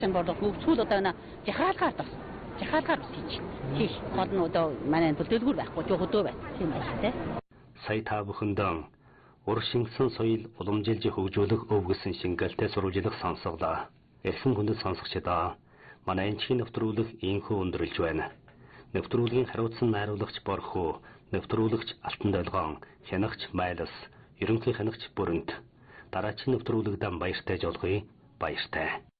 Бордог сүүл одоо нэ жахаалгаар тас. Жахаалгаар тийч гол нь одоо манай төлөвлөгөө байхгүй жохотоо байна. Тийм байна. Сая та бүхэндээ ур шингэсэн соёл уламжилж хөгжүүлэх өвгсөн шингэлтэй сурвалжлах сонсголоо. Эрхэм хүндэт сонсогчдоо манай энэчийн нэвтрүүлэг инхүү өндөрлж байна. Нэвтрүүлгийн хариуцсан найруулагч Борхоо, нэвтрүүлэгч Алтан Долгоон, хянагч Майлас, ерөнхий хянагч Бүрэнт. Дараагийн нэвтрүүлэгдээ баяртай жолгоё. Баяртай.